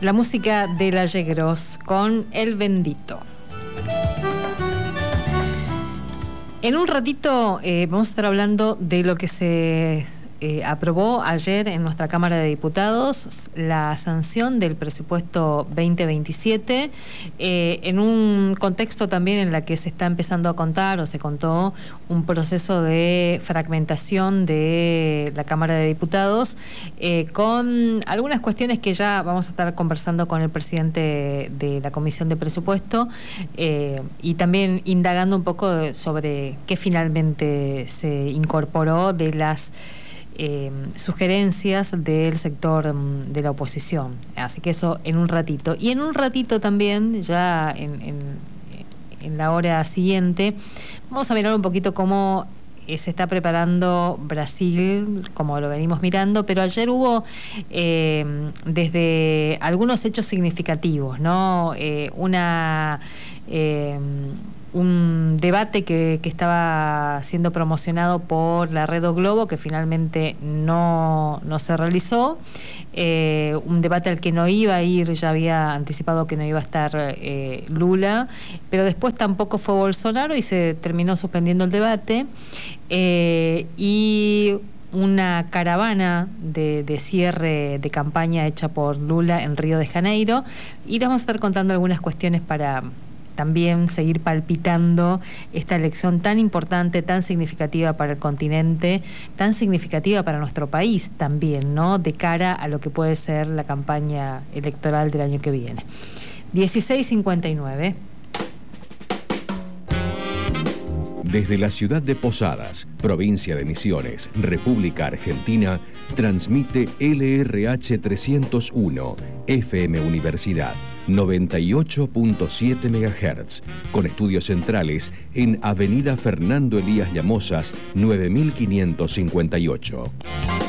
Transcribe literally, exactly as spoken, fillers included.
La música de la Yegros con El Bendito. En un ratito eh, vamos a estar hablando de lo que se eh, aprobó ayer en nuestra Cámara de Diputados, la sanción del presupuesto veinte veintisiete, eh, en un contexto también en la que se está empezando a contar o se contó un proceso de fragmentación de la Cámara de Diputados, eh, con algunas cuestiones que ya vamos a estar conversando con el presidente de la Comisión de Presupuesto, eh, y también indagando un poco sobre qué finalmente se incorporó de las eh, sugerencias del sector de la oposición. Así que eso en un ratito. Y en un ratito también, ya en, en, en la hora siguiente, vamos a mirar un poquito cómo se está preparando Brasil, como lo venimos mirando, pero ayer hubo eh, desde algunos hechos significativos, ¿no? Eh, una eh, un debate que, que estaba siendo promocionado por la Red O Globo, que finalmente no, no se realizó. Eh, un debate al que no iba a ir, ya había anticipado que no iba a estar eh, Lula, pero después tampoco fue Bolsonaro y se terminó suspendiendo el debate. Eh, y una caravana de, de cierre de campaña hecha por Lula en Río de Janeiro, y les vamos a estar contando algunas cuestiones para también seguir palpitando esta elección tan importante, tan significativa para el continente, tan significativa para nuestro país también, ¿no? De cara a lo que puede ser la campaña electoral del año que viene. dieciséis cincuenta y nueve. Desde la ciudad de Posadas, provincia de Misiones, República Argentina, transmite L R H trescientos uno, F M Universidad, noventa y ocho punto siete megahertz, con estudios centrales en Avenida Fernando Elías Llamosas, nueve mil quinientos cincuenta y ocho.